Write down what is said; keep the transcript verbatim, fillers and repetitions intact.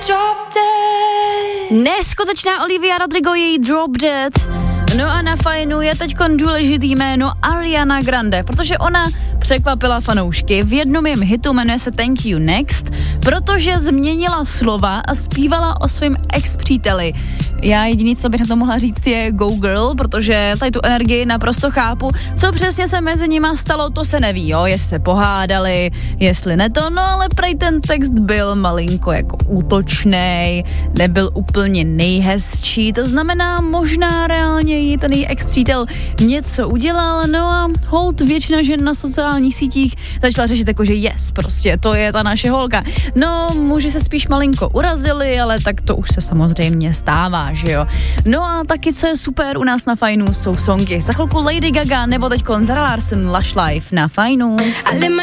Neskutečná Olivia Rodrigo, její Drop Dead. No a na fajnu je teďko důležitý jméno Ariana Grande, protože ona překvapila fanoušky. V jednom jejím hitu jmenuje se Thank You Next, protože změnila slova a zpívala o svém ex-příteli. Já jediný, co bych na to mohla říct, je Go Girl, protože tady tu energii naprosto chápu. Co přesně se mezi nima stalo, to se neví, jo, jestli se pohádali, jestli ne to, no ale prej ten text byl malinko jako útočnej, nebyl úplně nejhezčí, to znamená možná reálně jí ten její ex-přítel něco udělal, no a hold většina žen na sociálních sítích začala řešit jako, že yes, prostě to je ta naše holka. No, muži se spíš malinko urazili, ale tak to už se samozřejmě stává, že jo. No a taky, co je super u nás na Fajnu, jsou songy. Za chvilku Lady Gaga nebo teďkon Zara Larsson, Lush Life na Fajnu.